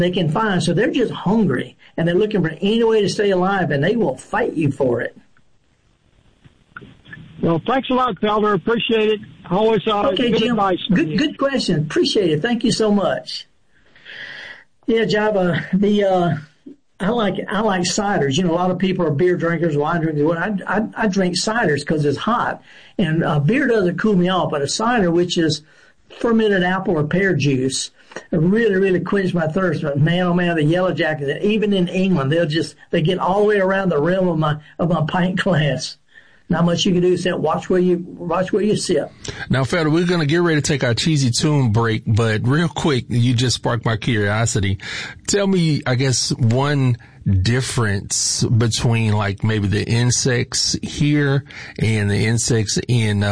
they can find. So they're just hungry, and they're looking for any way to stay alive, and they will fight you for it. Well, thanks a lot, Felder. Appreciate it. Always okay, good Jim. advice. Good question. Appreciate it. Thank you so much. Yeah, Java. I like ciders. You know, a lot of people are beer drinkers, wine drinkers. Well, I drink ciders because it's hot, and beer doesn't cool me off. But a cider, which is fermented apple or pear juice, really, really quench my thirst. But man, oh man, the Yellow Jackets, even in England, they get all the way around the rim of my pint glass. Not much you can do except watch where you sit. Now, Felder, we're going to get ready to take our cheesy tune break, but real quick, you just sparked my curiosity. Tell me, I guess, one difference between like maybe the insects here and the insects in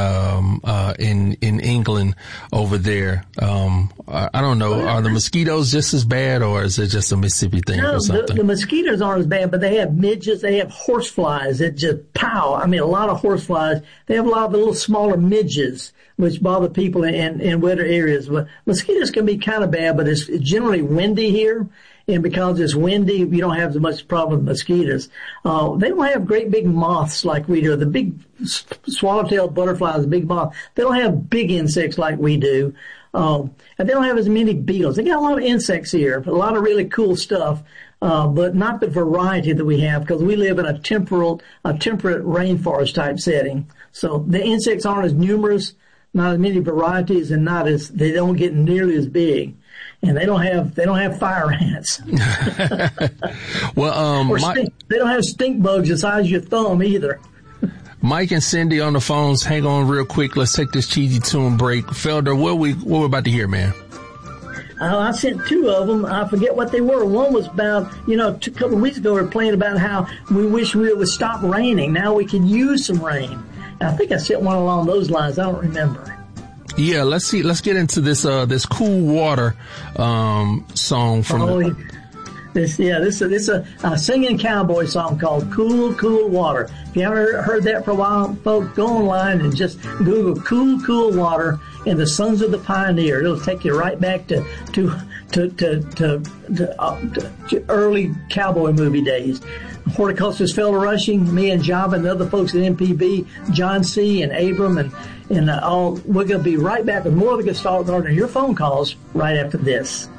England over there. I don't know. Are the mosquitoes just as bad, or is it just a Mississippi thing or something? The mosquitoes aren't as bad, but they have midges. They have horseflies that just pow. I mean, a lot of horseflies. They have a lot of little smaller midges, which bother people in wetter areas. But mosquitoes can be kind of bad, but it's generally windy here. And because it's windy, you don't have as much problem with mosquitoes. They don't have great big moths like we do. The big swallowtail butterflies, the big moth, they don't have big insects like we do. And they don't have as many beetles. They got a lot of insects here, a lot of really cool stuff, but not the variety that we have because we live in a temperate rainforest type setting. So the insects aren't as numerous, not as many varieties, and they don't get nearly as big. And they don't have fire ants. Well, they don't have stink bugs the size of your thumb either. Mike and Cindy on the phones. Hang on real quick. Let's take this cheesy tune break. Felder, what we're about to hear, man? I sent two of them. I forget what they were. One was about, a couple of weeks ago we were playing about how we wish it would stop raining. Now we can use some rain. And I think I sent one along those lines. I don't remember. Yeah, let's see. Let's get into this Cool Water song from. This is a singing cowboy song called Cool, Cool Water. If you haven't heard that for a while, folks, go online and just Google Cool, Cool Water and the Sons of the Pioneer. It'll take you right back to early cowboy movie days. Horticulturist Felder Rushing, me and Java and the other folks at MPB, John C. and Abram and all. We're going to be right back with more of the Gestalt Garden and your phone calls right after this.